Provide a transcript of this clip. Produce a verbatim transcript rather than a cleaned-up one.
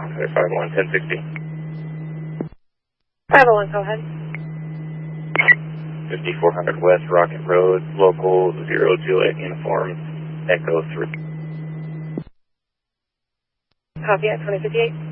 five one, ten sixty. five oh one, go ahead. fifty-four hundred West Rocket Road, local zero Juliet uniform, Echo three. Copy at twenty fifty-eight.